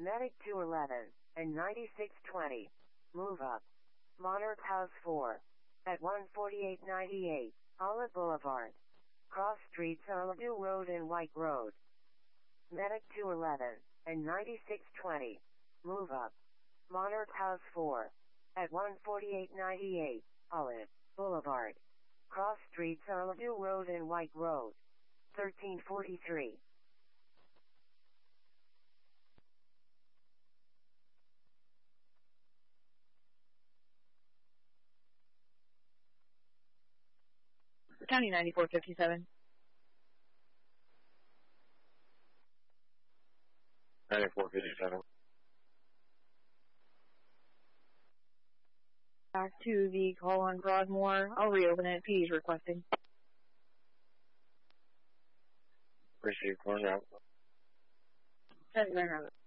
Medic 211 and 9620. Move up. Monarch House 4. At 14898, Olive Boulevard. Cross Streets Olive Road and White Road. Medic 211 and 9620. Move up. Monarch House 4. At 14898, Olive Boulevard. Cross Streets Olive Road and White Road. 1343. County 9457. 9457. Back to the call on Broadmoor. I'll reopen it. P is requesting. Appreciate calling out. Send it around.